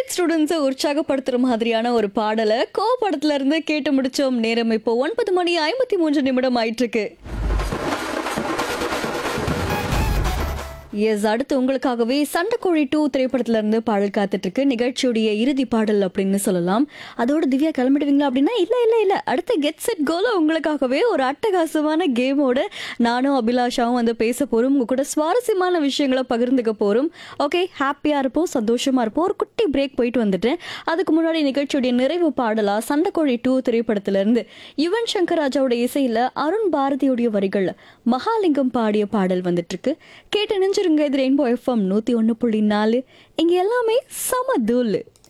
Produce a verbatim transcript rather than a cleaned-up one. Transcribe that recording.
College ஸ்டூடெண்ட்ஸை உற்சாகப்படுத்துற மாதிரியான ஒரு பாடலை கோ படத்துல இருந்து கேட்டு முடிச்சோம். நேரம் இப்போ ஒன்பது மணி ஐம்பத்தி மூன்று நிமிடம் ஆயிட்டு இருக்கு. எஸ், அடுத்து உங்களுக்காகவே சண்டைக்கோழி டூ திரைப்படத்துல இருந்து பாடல் காத்துட்டு இருக்கு. நிகழ்ச்சியுடைய இறுதி பாடல் அப்படின்னு சொல்லலாம். அதோட திவ்யா கிளம்பிடுவீங்களா அப்படின்னா இல்ல இல்ல இல்ல அடுத்த கெட் செட் கோல உங்களுக்காகவே ஒரு அட்டகாசமான கேமோட நானும் அபிலாஷாவும் வந்து பேச போறோம். உங்க கூட சுவாரஸ்யமான விஷயங்களை பகிர்ந்துக்க போறோம். ஓகே, ஹாப்பியா இருப்போம், சந்தோஷமா இருப்போம். ஒரு குட்டி பிரேக் போயிட்டு வந்துட்டேன். அதுக்கு முன்னாடி நிகழ்ச்சியுடைய நிறைவு பாடலா சண்டைக்கோழி டூ திரைப்படத்துல இருந்து யுவன் சங்கர் ராஜாவோட இசையில அருண் பாரதியுடைய வரிகள்ல மகாலிங்கம் பாடிய பாடல் வந்துட்டு இருக்கு. கேட்டு நினைச்சிருங்க. இது ரெயின்போ எஃப்எம் நூத்தி ஒன்னு புள்ளி நாலு. இங்க எல்லாமே சம தூள்.